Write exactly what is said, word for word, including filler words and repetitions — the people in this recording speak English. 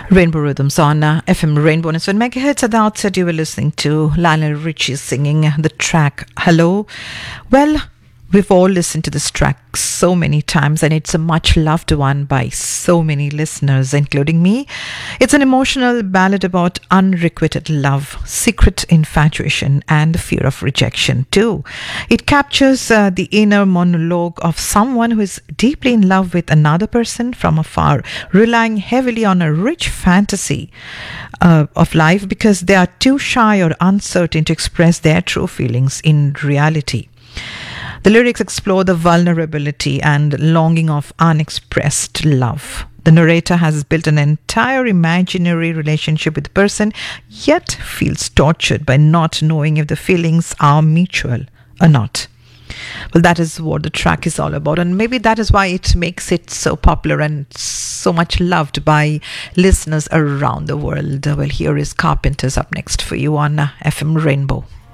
Rainbow Rhythms on uh, F M Rainbow one oh seven megahertz. At the outset, you were listening to Lionel Richie singing the track Hello. Well, we've all listened to this track so many times, and it's a much loved one by so many listeners, including me. It's an emotional ballad about unrequited love, secret infatuation, and the fear of rejection, too. It captures uh, the inner monologue of someone who is deeply in love with another person from afar, relying heavily on a rich fantasy uh, of life because they are too shy or uncertain to express their true feelings in reality. The lyrics explore the vulnerability and longing of unexpressed love. The narrator has built an entire imaginary relationship with the person, yet feels tortured by not knowing if the feelings are mutual or not. Well, that is what the track is all about, and maybe that is why it makes it so popular and so much loved by listeners around the world. Well, here is Carpenters up next for you on uh, F M Rainbow.